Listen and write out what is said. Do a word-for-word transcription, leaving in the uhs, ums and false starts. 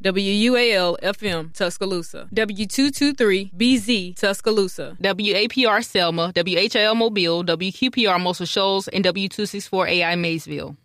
W U A L F M, Tuscaloosa. W two twenty-three B Z, Tuscaloosa. W A P R Selma, W H L Mobile, W Q P R Muscle Shoals, and W two sixty-four A I Maysville.